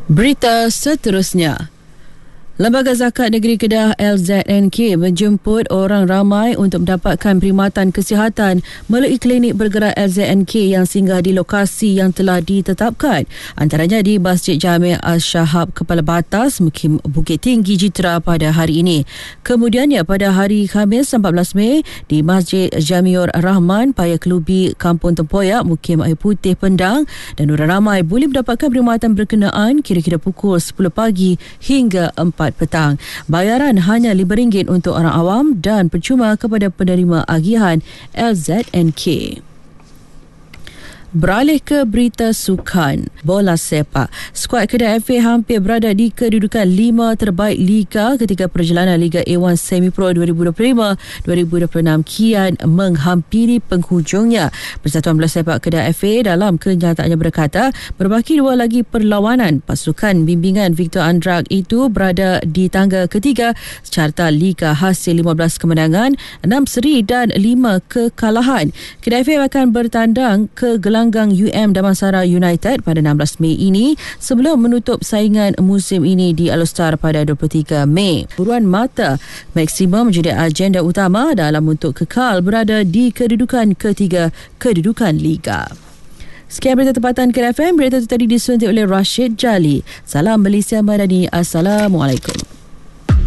Berita seterusnya. Lembaga Zakat Negeri Kedah LZNK menjemput orang ramai untuk mendapatkan perkhidmatan kesihatan melalui klinik bergerak LZNK yang singgah di lokasi yang telah ditetapkan. Antaranya di Masjid Jami' Al-Shahab Kepala Batas, Mukim Bukit Tinggi Jitra pada hari ini. Kemudiannya pada hari Khamis 14 Mei di Masjid Jamiur Rahman, Paya Kelubi, Kampung Tempoyak, Mukim Air Putih, Pendang, dan orang ramai boleh mendapatkan perkhidmatan berkenaan kira-kira pukul 10 pagi hingga 4 petang. Bayaran hanya RM5 untuk orang awam dan percuma kepada penerima agihan LZNK. Beralih ke berita sukan bola sepak. Skuad Kedah FA hampir berada di kedudukan 5 terbaik Liga ketika perjalanan Liga A1 Semi Pro 2025-2026 kian menghampiri penghujungnya. Persatuan Bola Sepak Kedah FA dalam kenyataannya berkata, berbaki 2 lagi perlawanan, pasukan bimbingan Victor Andrak itu berada di tangga ketiga secarta Liga hasil 15 kemenangan, 6 seri dan 5 kekalahan. Kedah FA akan bertandang ke gelanggang Damansara United pada 16 Mei ini sebelum menutup saingan musim ini di Alostar pada 23 Mei. Buruan mata maksimum menjadi agenda utama dalam untuk kekal berada di kedudukan ketiga kedudukan Liga. Sekian berita tempatan Kedah FM. Berita itu tadi disuntik oleh Rashid Jali. Salam Malaysia Madani. Assalamualaikum.